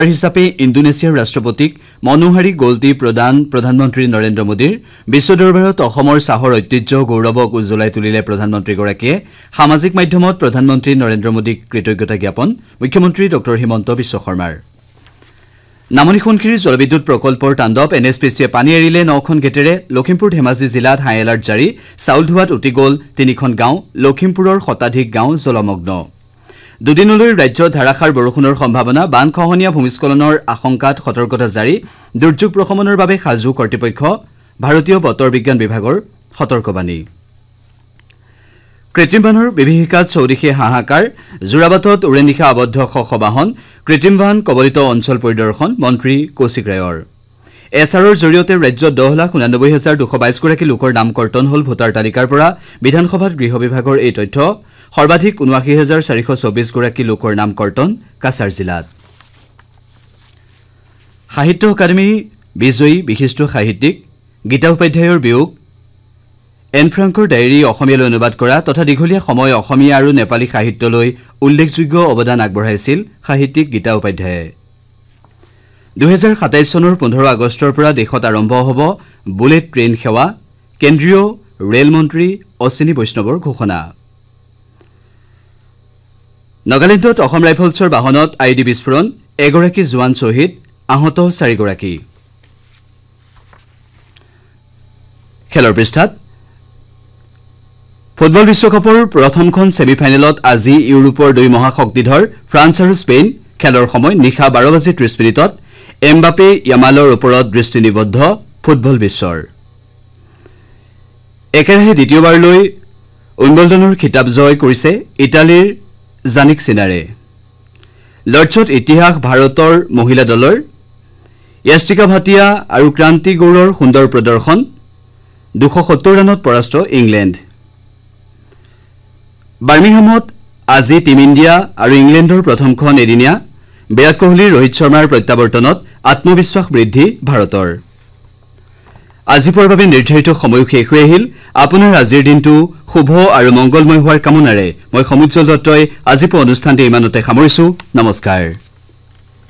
হিচাপে ইণ্ডোনেছিয়াৰ ৰাষ্ট্ৰপতিক মনোহাৰী গোল্টি প্ৰধানমন্ত্ৰী নৰেন্দ্ৰ মোদীৰ বিশ্ব দৰবাৰত অসমৰ চাহৰ ঐতিহ্য গৌৰৱক উজ্জ্বলাই তুলিলে প্ৰধানমন্ত্ৰীগৰাকীয়ে সামাজিক মাধ্যমত প্ৰধানমন্ত্ৰী নৰেন্দ্ৰ মোদীক কৃতজ্ঞতা জ্ঞাপন মুখ্যমন্ত্ৰী ডক্টৰ হিমন্ত বিশ্ব শৰ্মাৰ নামনি সোণখিৰি জলবিদ্যুৎ প্ৰকল্পৰ তাণ্ডৱ এনএছপিচিয়ে পানী এৰিলে 9খন গেটেৰে লখিমপুৰ ধেমাজি জিলাত হাই এলাৰ্ট জাৰি চাউল ধোৱাত উটি গ'ল 3খন গাঁও লখিমপুৰৰ শতাধিক গাঁও জলমগ্ন দুদিনলৈ ৰাজ্যত ধাৰাসাৰ বৰষুণৰ সম্ভাৱনা বান খহনীয়া ভূমিস্খলনৰ আশংকাত সতৰ্কতা জাৰি দুৰ্যোগ প্ৰশমনৰ বাবে সাজু কৰ্তৃপক্ষ ভাৰতীয় বতৰ বিজ্ঞান বিভাগৰ সতৰ্কবাণী কৃত্ৰিম বানৰ বিভীষিকাত চৌদিশে হাহাকাৰ জোৰাবাটত উৰে নিশা আবদ্ধ বাহন কৃত্ৰিম বান কবলিত অঞ্চল পৰিদৰ্শন মন্ত্ৰী কৌশিক ৰায়ৰ এছআৰৰ জৰিয়তে ৰাজ্যত 10,89,222 গৰাকী লোকৰ নাম কৰ্তন হল ভোটাৰ তালিকাৰ পৰা বিধানসভাত গৃহ বিভাগৰ এই তথ্য সৰ্বাধিক 79,424 গৰাকী লোকৰ নাম কৰ্তন কাছাৰ জিলাত সাহিত্য একাডেমী বিজয়ী বিশিষ্ট সাহিত্যিক গীতা উপাধ্যায়ৰ বিয়োগ এন ফ্ৰাংকৰ ডায়েৰী অসমীয়ালৈ অনুবাদ কৰা তথা দীঘলীয়া সময় অসমীয়া আৰু নেপালী সাহিত্যলৈ উল্লেখযোগ্য অৱদান আগবঢ়াইছিল সাহিত্যিক গীতা উপাধ্যায়ে 2027 চনৰ 15 আগষ্টৰ পৰা দেশত আৰম্ভ হ'ব বুলেট ট্ৰেইন সেৱা কেন্দ্ৰীয় ৰেল মন্ত্ৰী অশ্বিনী বৈষ্ণৱৰ ঘোষণা নাগালেণ্ডত অসম ৰাইফলছৰ বাহনত আইডি বিস্ফোৰণ এগৰাকী জোৱান শ্বহীদ আহত 4 গৰাকী খেলৰ পৃষ্ঠাত ফুটবল বিশ্বকাপৰ প্ৰথমখন ছেমিফাইনেলত আজি ইউৰোপৰ দুই মহাশক্তিধৰ ফ্ৰান্স আৰু স্পেইন খেলৰ সময় নিশা 12:30 এমবাপে ইয়ামালৰ ওপৰত দৃষ্টি নিবদ্ধ ফুটবল বিশ্বৰ একেৰাহে দ্বিতীয়বাৰলৈ উইম্বলডনৰ খিতাপ জয় কৰিছে ইটালীৰ জানিক সিনাৰে লৰ্ডছত ইতিহাস ভাৰতৰ মহিলা দলৰ য়াষ্টিকা ভাটিয়া আৰু ক্ৰান্তি গৌৰৰ সুন্দৰ প্ৰদৰ্শন 270 ৰানত পৰাস্ত ইংলেণ্ড বাৰ্মিংহামত আজি টিম ইণ্ডিয়া আৰু ইংলেণ্ডৰ প্ৰথমখন এদিনীয়া বিৰাট কোহলি ৰোহিত শৰ্মাৰ প্ৰত্যাৱৰ্তনত আত্মবিশ্বাস বৃদ্ধি ভাৰতৰ আজিৰ বাবে নিৰ্ধাৰিত সময় শেষ হৈ আহিল আপোনাৰ আজিৰ দিনটো শুভ আৰু মংগলময় হোৱাৰ কামনাৰে মই সমুজ্জ্বল দত্তই আজি অনুষ্ঠানটি ইমানতে সামৰিছো নমস্কাৰ